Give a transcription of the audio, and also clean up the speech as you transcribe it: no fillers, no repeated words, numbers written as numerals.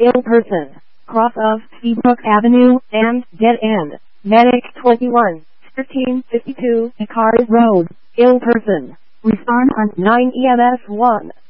Ill person. Cross of Seabrook Avenue and Dead End. Medic 21, 1352 Icarus Road. Ill person. Respond on 9 EMS 1.